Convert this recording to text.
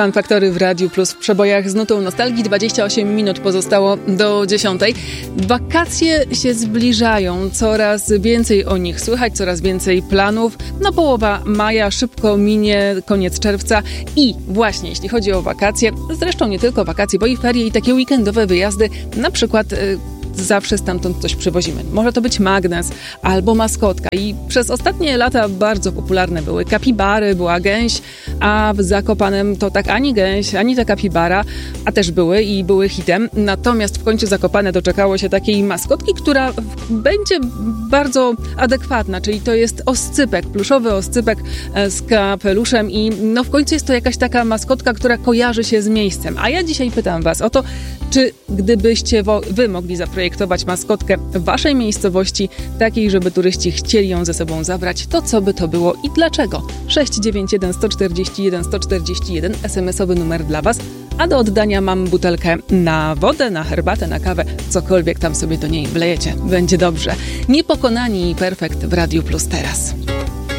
Fan Factory w Radiu Plus w przebojach z nutą nostalgii. 28 minut pozostało do 10. Wakacje się zbliżają, coraz więcej o nich słychać, coraz więcej planów. No połowa maja, szybko minie koniec czerwca i właśnie jeśli chodzi o wakacje, zresztą nie tylko wakacje, bo i ferie i takie weekendowe wyjazdy, na przykład zawsze stamtąd coś przywozimy. Może to być magnes albo maskotka i przez ostatnie lata bardzo popularne były kapibary, była gęś, a w Zakopanem to tak ani gęś, ani ta kapibara, a też były hitem. Natomiast w końcu Zakopane doczekało się takiej maskotki, która będzie bardzo adekwatna, czyli to jest oscypek, pluszowy oscypek z kapeluszem i no w końcu jest to jakaś taka maskotka, która kojarzy się z miejscem. A ja dzisiaj pytam Was o to, czy gdybyście wy mogli zaprojektować maskotkę w waszej miejscowości, takiej, żeby turyści chcieli ją ze sobą zabrać, to co by to było i dlaczego? 691 141 141 SMS-owy numer dla was, a do oddania mam butelkę na wodę, na herbatę, na kawę, cokolwiek tam sobie do niej wlejecie. Będzie dobrze. Niepokonani i Perfekt w Radiu Plus teraz.